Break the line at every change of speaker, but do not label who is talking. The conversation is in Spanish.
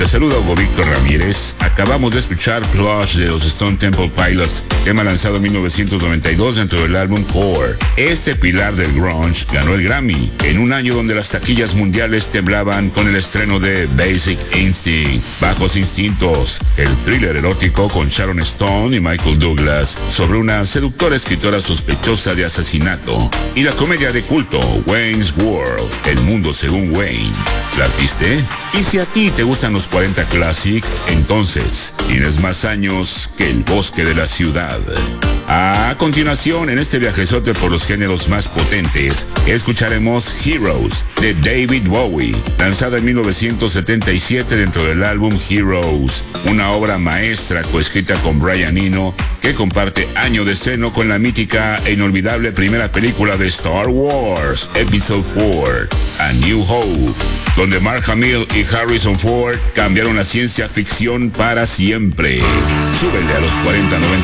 Te saluda Hugo Víctor Ramírez. Acabamos de escuchar Plush de los Stone Temple Pilots, tema lanzado en 1992 dentro del álbum Core. Este pilar del grunge ganó el Grammy en un año donde las taquillas mundiales temblaban con el estreno de Basic Instinct, Bajos Instintos, el thriller erótico con Sharon Stone y Michael Douglas sobre una seductora escritora sospechosa de asesinato, y la comedia de culto Wayne's World, El Mundo Según Wayne. ¿Las viste? Y si a ti te gustan los 40 Classic, entonces tienes más años que el bosque de la ciudad. A continuación, en este viajezote por los géneros más potentes, escucharemos Heroes de David Bowie, lanzada en 1977 dentro del álbum Heroes, una obra maestra coescrita con Brian Eno, que comparte año de estreno con la mítica e inolvidable primera película de Star Wars, Episode 4, A New Hope, donde Mark Hamill y Harrison Ford cambiaron la ciencia ficción para siempre. Súbele a los 40-90.